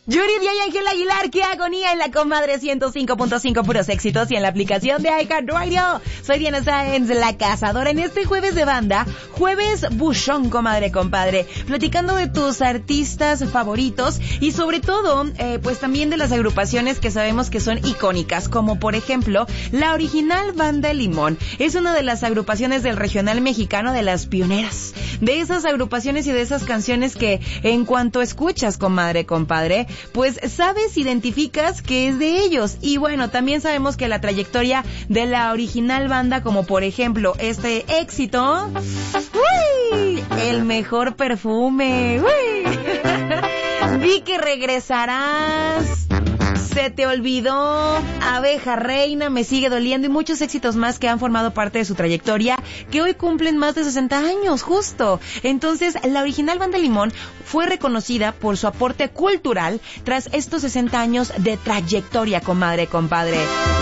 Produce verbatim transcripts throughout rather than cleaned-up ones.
Yuri Díaz y Ángel Aguilar, qué agonía en la comadre ciento cinco punto cinco, puros éxitos, y en la aplicación de iHeartRadio. Soy Diana Sáenz, la cazadora, en este jueves de banda, jueves buchón, comadre, compadre, platicando de tus artistas favoritos y sobre todo, eh, pues también de las agrupaciones que sabemos que son icónicas, como por ejemplo, la original Banda Limón. Es una de las agrupaciones del regional mexicano, de las pioneras, de esas agrupaciones y de esas canciones que en cuanto escuchas, comadre, compadre, pues sabes, identificas que es de ellos. Y bueno, también sabemos que la trayectoria de la original banda, como por ejemplo este éxito, ¡uy!, El Mejor Perfume, ¡uy!, Vi que regresarás, Se te olvidó, Abeja Reina, Me sigue doliendo, y muchos éxitos más que han formado parte de su trayectoria, que hoy cumplen más de sesenta años, justo. Entonces, la original Banda Limón fue reconocida por su aporte cultural tras estos sesenta años de trayectoria, comadre, compadre.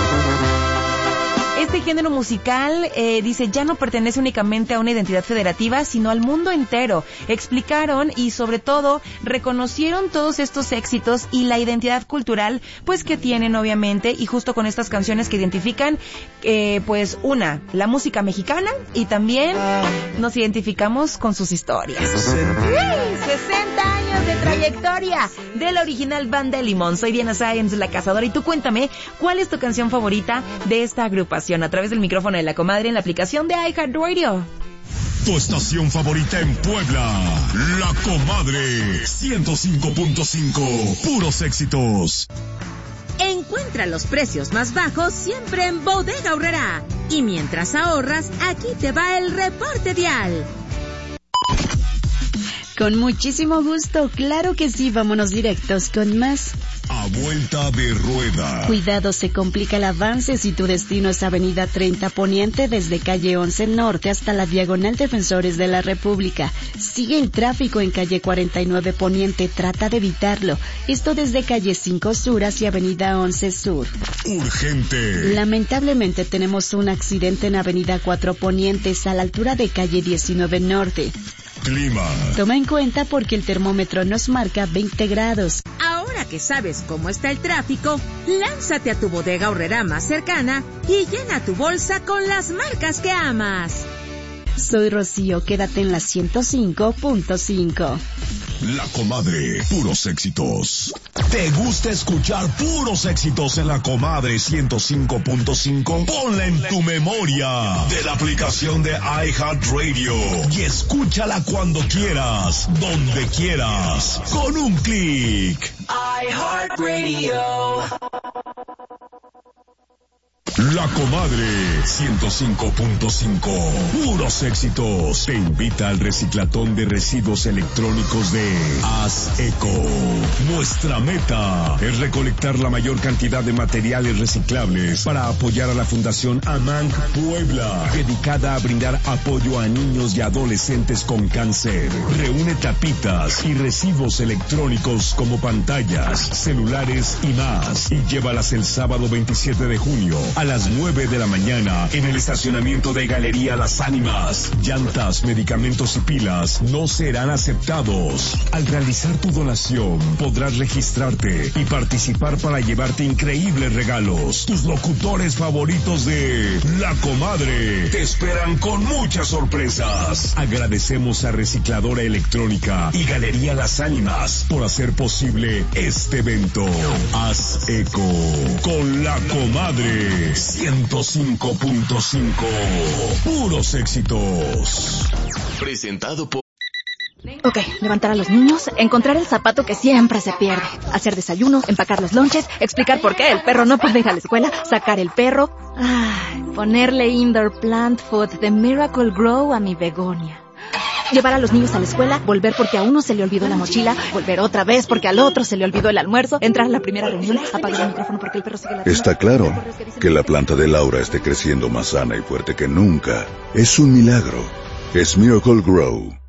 Este género musical, eh, dice, ya no pertenece únicamente a una identidad federativa, sino al mundo entero. Explicaron y sobre todo reconocieron todos estos éxitos y la identidad cultural, pues que tienen obviamente, y justo con estas canciones que identifican, eh, pues una, la música mexicana, y también nos identificamos con sus historias. sesenta años de trayectoria de la original Banda Limón. Soy Diana Sáenz, la cazadora, y tú cuéntame, ¿cuál es tu canción favorita de esta agrupación? A través del micrófono de la comadre en la aplicación de iHeartRadio. Tu estación favorita en Puebla, La Comadre ciento cinco punto cinco, puros éxitos. Encuentra los precios más bajos siempre en Bodega Aurrerá. Y mientras ahorras, aquí te va el reporte vial. Con muchísimo gusto, claro que sí, vámonos directos con más. A vuelta de rueda. Cuidado, se complica el avance si tu destino es Avenida treinta Poniente desde calle once Norte hasta la Diagonal Defensores de la República. Sigue el tráfico en calle cuarenta y nueve Poniente, trata de evitarlo. Esto desde calle cinco Sur hacia Avenida once Sur. Urgente. Lamentablemente tenemos un accidente en Avenida cuatro Ponientes a la altura de calle diecinueve Norte. Clima. Toma en cuenta porque el termómetro nos marca veinte grados. Ahora que sabes cómo está el tráfico, lánzate a tu Bodega Aurrerá más cercana y llena tu bolsa con las marcas que amas. Soy Rocío, quédate en la ciento cinco punto cinco. La Comadre, puros éxitos. ¿Te gusta escuchar puros éxitos en La Comadre ciento cinco punto cinco? Ponla en tu memoria de la aplicación de iHeartRadio y escúchala cuando quieras, donde quieras, con un clic. iHeartRadio. La Comadre ciento cinco punto cinco, puros éxitos. Te invita al reciclatón de residuos electrónicos de Haz Eco. Nuestra meta es recolectar la mayor cantidad de materiales reciclables para apoyar a la Fundación AMANC Puebla, dedicada a brindar apoyo a niños y adolescentes con cáncer. Reúne tapitas y residuos electrónicos como pantallas, celulares y más, y llévalas el sábado veintisiete de junio a las nueve de la mañana en el estacionamiento de Galería Las Ánimas. Llantas, medicamentos y pilas no serán aceptados. Al realizar tu donación podrás registrarte y participar para llevarte increíbles regalos. Tus locutores favoritos de La Comadre te esperan con muchas sorpresas. Agradecemos a Recicladora Electrónica y Galería Las Ánimas por hacer posible este evento. Haz eco con La Comadre ciento cinco punto cinco. Puros éxitos. Presentado por... Ok, levantar a los niños, encontrar el zapato que siempre se pierde, hacer desayuno, empacar los lonches, explicar por qué el perro no puede ir a la escuela, sacar el perro, ay, ponerle indoor plant food de Miracle Grow a mi begonia. Llevar a los niños a la escuela, volver porque a uno se le olvidó la mochila, volver otra vez porque al otro se le olvidó el almuerzo, entrar a la primera reunión, apagar el micrófono porque el perro sigue la... Está claro que la planta de Laura esté creciendo más sana y fuerte que nunca. Es un milagro. Es Miracle Grow.